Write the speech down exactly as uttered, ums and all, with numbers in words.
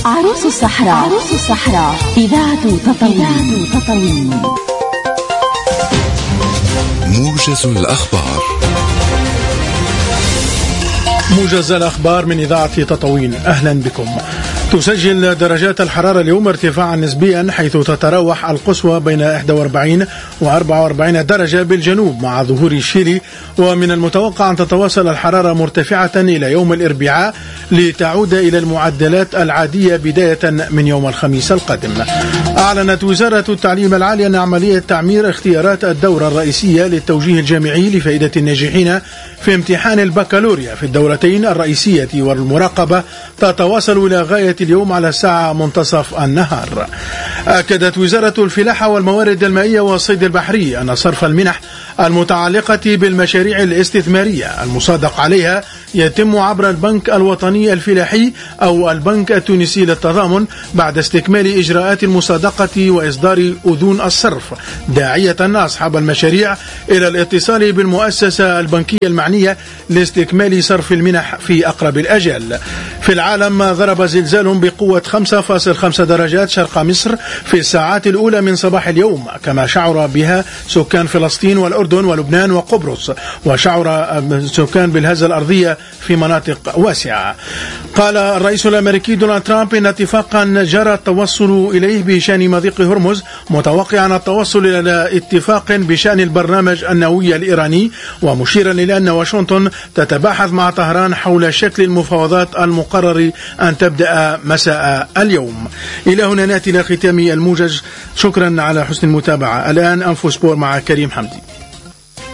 عروس الصحراء. عروس الصحراء إذاعة تطاوين. تطاوين موجز الأخبار. موجز الأخبار من إذاعة تطاوين، أهلا بكم. تسجل درجات الحرارة اليوم ارتفاعا نسبيا، حيث تتراوح القصوى بين إحدى وأربعين وأربعة وأربعين درجة بالجنوب مع ظهور الشيلي، ومن المتوقع أن تتواصل الحرارة مرتفعة إلى يوم الأربعاء لتعود إلى المعدلات العادية بداية من يوم الخميس القادم. أعلنت وزارة التعليم العالي أن عملية تعمير اختيارات الدورة الرئيسية للتوجيه الجامعي لفائدة الناجحين في امتحان البكالوريا في الدورتين الرئيسية والمراقبة تتواصل إلى غاية اليوم على الساعة منتصف النهار. أكدت وزارة الفلاحة والموارد المائية والصيد البحري أن صرف المنح المتعلقة بالمشاريع الاستثمارية المصادق عليها يتم عبر البنك الوطني الفلاحي أو البنك التونسي للتضامن بعد استكمال إجراءات المصادقة وإصدار أذون الصرف، داعية أصحاب المشاريع إلى الاتصال بالمؤسسة البنكية المعنية لاستكمال صرف المنح في أقرب الأجال. في العالم ضرب زلزال بقوة خمسة فاصلة خمسة درجات شرق مصر في الساعات الأولى من صباح اليوم، كما شعر بها سكان فلسطين والأردن ولبنان وقبرص، وشعر سكان بالهزة الأرضية في مناطق واسعة. قال الرئيس الأمريكي دونالد ترامب إن اتفاقا جرى التوصل إليه بشأن مضيق هرمز، متوقعا التوصل إلى اتفاق بشأن البرنامج النووي الإيراني، ومشيرا إلى أن واشنطن تتباحث مع طهران حول شكل المفاوضات المقرر أن تبدأ مساء اليوم. إلى هنا نأتي إلى ختام الموجز، شكرا على حسن المتابعة. الآن أنفو سبور مع كريم حمدي.